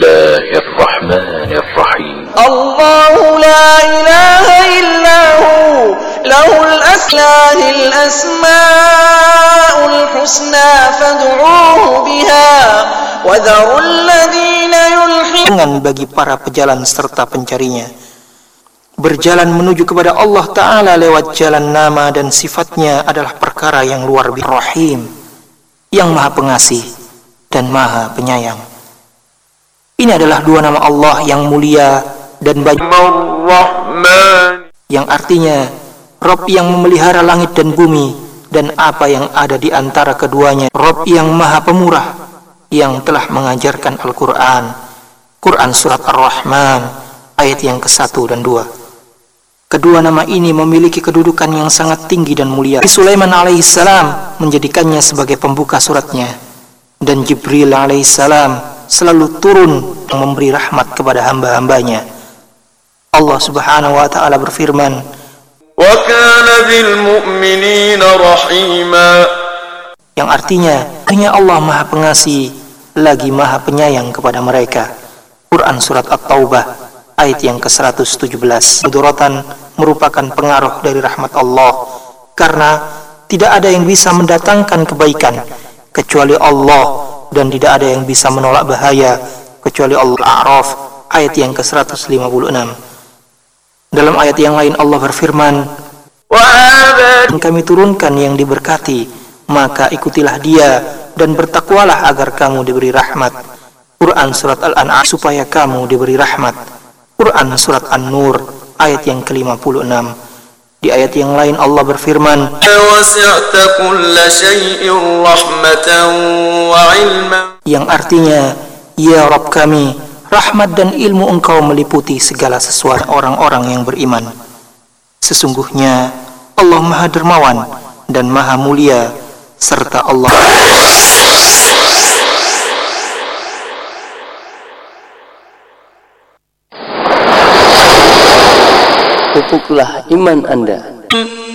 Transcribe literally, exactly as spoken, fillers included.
الله الرحمن الرحيم الله لا إله إلا هو له الأسماء الأسماء الحسنى فادعوه بها وذروا الذين يلحدون. Bagi para pejalan serta pencarinya berjalan menuju kepada Allah Ta'ala lewat jalan nama dan sifatnya adalah perkara yang luar biasa. Rahim, yang maha pengasih dan maha penyayang. Ini adalah dua nama Allah yang mulia dan baik, yang artinya Rob yang memelihara langit dan bumi dan apa yang ada di antara keduanya. Rob yang maha pemurah yang telah mengajarkan Al-Quran. Quran surat Ar-Rahman ayat yang ke satu dan dua. Kedua nama ini memiliki kedudukan yang sangat tinggi dan mulia. Sulaiman alaihissalam menjadikannya sebagai pembuka suratnya, dan Jibril alaihissalam selalu turun memberi rahmat kepada hamba-hambanya. Allah subhanahu wa ta'ala berfirman, wa kana bil mu'minina rahima, yang artinya hanya Allah maha pengasih lagi maha penyayang kepada mereka. Quran surat At-Taubah ayat yang ke seratus tujuh belas. Mudorotan merupakan pengaruh dari rahmat Allah, karena tidak ada yang bisa mendatangkan kebaikan kecuali Allah, dan tidak ada yang bisa menolak bahaya kecuali Allah. Al-A'raf ayat yang ke seratus lima puluh enam. Dalam ayat yang lain Allah berfirman, dan kami turunkan yang diberkati, maka ikutilah dia dan bertakwalah agar kamu diberi rahmat. Quran surat Al-An'am, supaya kamu diberi rahmat. Quran surat An-Nur ayat yang ke lima puluh enam. Di ayat yang lain Allah berfirman, yang artinya, ya Rabb kami, rahmat dan ilmu engkau meliputi segala sesuatu. Orang-orang yang beriman, sesungguhnya Allah maha dermawan dan maha mulia, serta Allah pupuklah iman Anda.